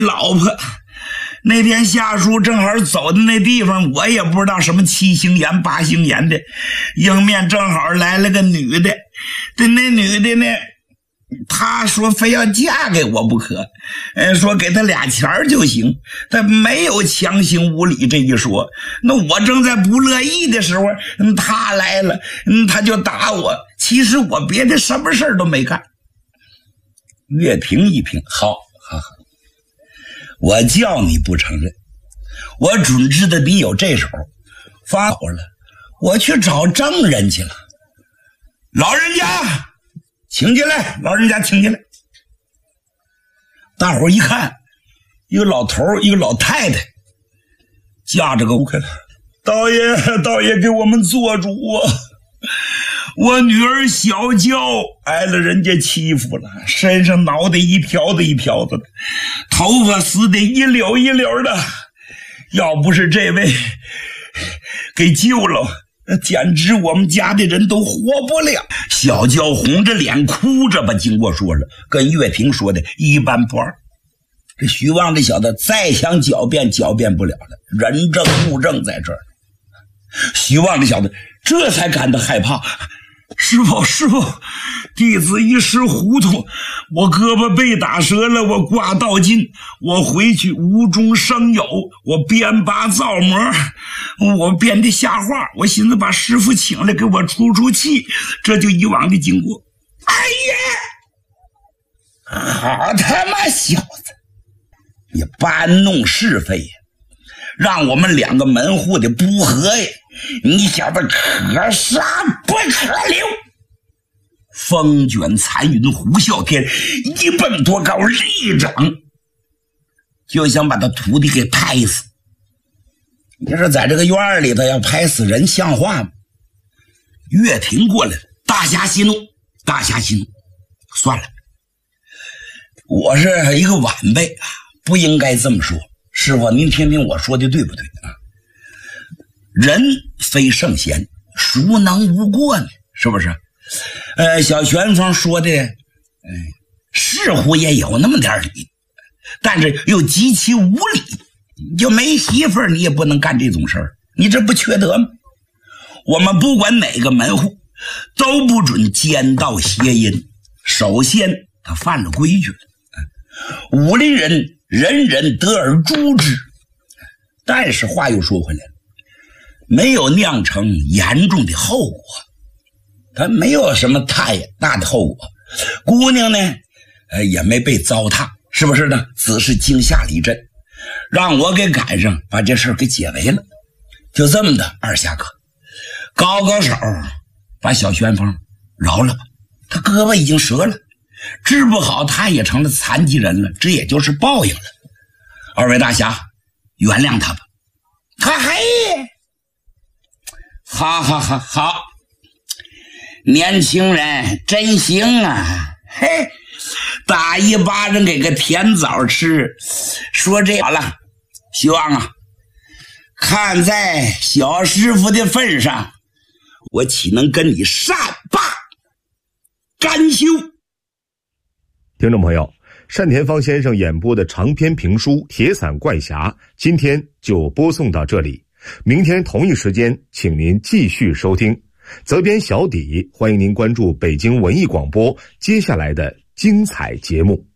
老婆。那天夏叔正好走的那地方，我也不知道什么7星岩8星岩的，迎面正好来了个女的。那女的呢，她说非要嫁给我不可，说给她俩钱就行，她没有强行无理这一说。那我正在不乐意的时候，她来了，她就打我。其实我别的什么事都没干。岳平一听，好，我叫你不承认，我准知道你有这手，发火了，我去找证人去了。老人家请进来，老人家请进来。大伙一看，一个老头一个老太太架着个乌克兰，道爷给我们做主啊！我女儿小娇挨了人家欺负了，身上脑袋一瓢子一瓢子的，头发撕得一绺一绺的，要不是这位给救了，简直我们家的人都活不了。小娇红着脸哭着把经过说了，跟岳平说的一般不二。这徐旺这小子再想狡辩不了了，人证物证在这儿。徐旺这小子这才感到害怕，师傅，弟子一时糊涂，我胳膊被打折了，我挂道筋，我回去无中生有，我编拔造模，我编的瞎话，我寻思把师傅请来给我出气，这就以往的经过。哎呀，好他妈小子，你搬弄是非呀，让我们两个门户的不和呀，你小子可杀不可留。风卷残云呼啸天，一蹦多高，一掌就想把他徒弟给拍死。你说在这个院里头要拍死人像话吗？岳平过来了，大侠息怒，算了，我是一个晚辈啊，不应该这么说。师傅您听听我说的对不对啊？人非圣贤，孰能无过呢？是不是？小旋风说的似乎也有那么点理，但是又极其无理。你就没媳妇儿，你也不能干这种事儿，你这不缺德吗？我们不管哪个门户都不准奸盗邪淫。首先他犯了规矩了，武林人人人得而诛之。但是话又说回来了，没有酿成严重的后果，他没有什么太大的后果。姑娘呢也没被糟蹋，是不是呢？只是惊吓了一阵，让我给赶上，把这事给解围了。就这么的，二侠客高手把小旋风饶了吧，他胳膊已经折了，治不好他也成了残疾人了，这也就是报应了。二位大侠原谅他吧。嘿，好，年轻人真行啊！嘿，打一巴掌给个甜枣吃。说这好了，希望啊，看在小师傅的份上，我岂能跟你善罢甘休？ 听众朋友，单田芳先生演播的长篇评书《铁伞怪侠》今天就播送到这里，明天同一时间请您继续收听。责编小底，欢迎您关注北京文艺广播接下来的精彩节目。